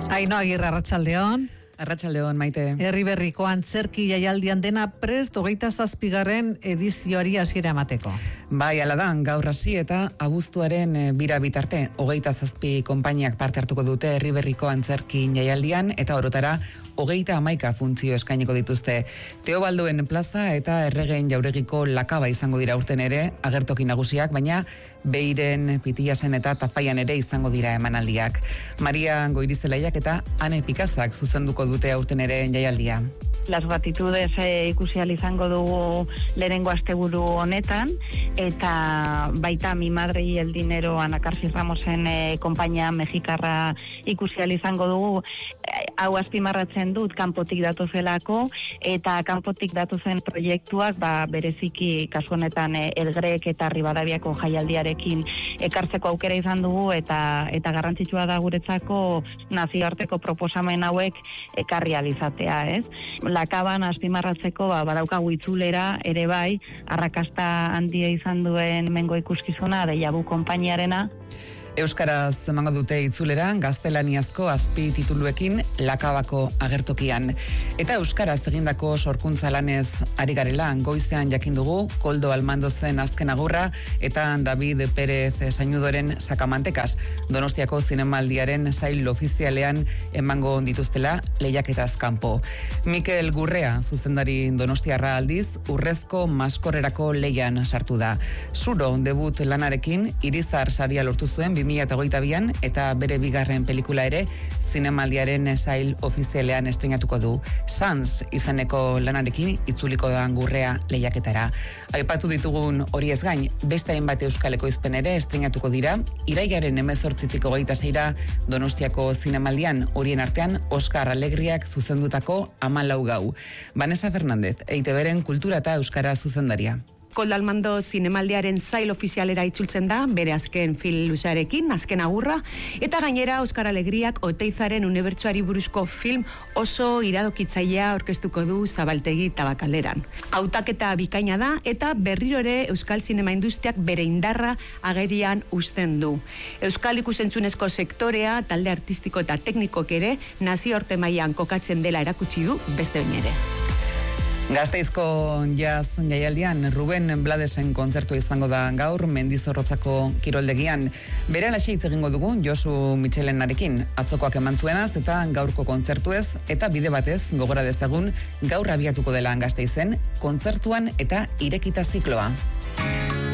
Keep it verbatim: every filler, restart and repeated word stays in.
Ainhoa Agirre, arratsaldeon. Arratsaldeon, Maite. Herriberriko antzerki jaialdian dena prest hogeita zazpigarren edizioari hasiera emateko. Bai, ala da, gaur hasi eta abuztuaren bira bitarte, hogeita zazpi konpainiak parte hartuko dute Herriberriko antzerki jaialdian eta orotara hogeita hamaika funtzio eskainiko dituzte. Teobaldoen plaza eta Erregeen Jauregiko lakaba izango dira urten ere agertoki nagusiak, baina Beiren, Pitiasen eta Tafaian ere izango dira emanaldiak. Maria Goirizelaiak eta Ane Pikazak zuzenduko dute aurten ere jaialdia. Las gratitudes eh, ikusi ahal izango dugu lehenengo asteburu honetan, eta baita Mi Madre y el Dinero Ana Carsi Ramosen eh, konpainia mexikarra ikusi ahal izango dugu. Eh, hau azpimarratzen dut kanpotik datozelako, eta kanpotik datozen proiektuak ba, bereziki kasu honetan eh, El Grek eta Ribadaviako jaialdiarekin ekartzeko aukera izan dugu, eta eta garrantzitsua da guretzako nazioarteko proposamen hauek ekarri ahal izatea, ez? Lakaban azpimarratzeko ba, badaukagu itzulera ere bai, arrakasta handia izan duen mengo ikuskizuna Deiabu konpainiarena. Euskaraz emango dute itzulera, gaztelaniazko azpi tituluekin Lakabako agertokian. Eta euskaraz egindako sorkuntza lanez ari garela, goizean jakin dugu Koldo Almandozen azken agurra eta David Pérez Sainudoren sakamantekas Donostiako zinemaldiaren sail ofizialean emango dituztela lehiaketaz kanpo. Mikel Gurrea, zuzendari donostiarra aldiz, urrezko maskorrerako leian sartu da. Zuro debut lanarekin Irizar saria lortu zuen bi mila hogeita bian eta bere bigarren pelikula ere zinemaldiaren sail ofizialean estreinatuko du. Sans izeneko lanarekin itzuliko da Gurrea lehiaketara. Aipatu ditugun horiez gain, beste hainbat euskal ekoizpen ere estreinatuko dira, irailaren hemezortzitik hogeita seira Donostiako zinemaldian, horien artean Oskar Alegriak zuzendutako Hamalau gau. Vanessa Fernández, E I Te Beren kultura eta euskara zuzendaria. Koldo Almando zinemaldiaren zail ofizialera itzultzen da, bere azken film luzearekin, azken agurra, eta gainera Oskar Alegriak Oteizaren unibertsuari buruzko film oso iradokitzailea aurkeztuko du Zabaltegi Tabakaleran. Hautaketa bikaina da, eta berriro ere Euskal Zinema Industriak bere indarra agerian uzten du. Euskal ikusentzunezko sektorea, talde artistiko eta teknikok ere, nazioarte mailan kokatzen dela erakutsi du beste behin ere. Gasteizko jazz jaialdian Ruben Bladesen kontzertua izango da gaur Mendizorrotzako kiroldegian. Bere alaxe hitz egingo dugu Josu Michelenarekin, atzokoak eman zuenaz eta gaurko kontzertuez eta bide batez gogora dezagun gaur abiatuko dela Gasteizen kontzertuan eta irekita zikloa.